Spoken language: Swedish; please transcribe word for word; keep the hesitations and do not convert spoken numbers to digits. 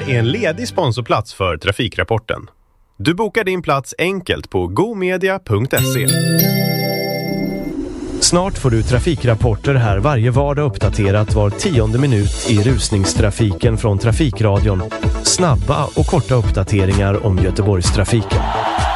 är en ledig sponsorplats för Trafikrapporten. Du bokar din plats enkelt på gomedia punkt se. Snart får du trafikrapporter här varje vardag, uppdaterat var tionde minut i rusningstrafiken från Trafikradion. Snabba och korta uppdateringar om Göteborgstrafiken.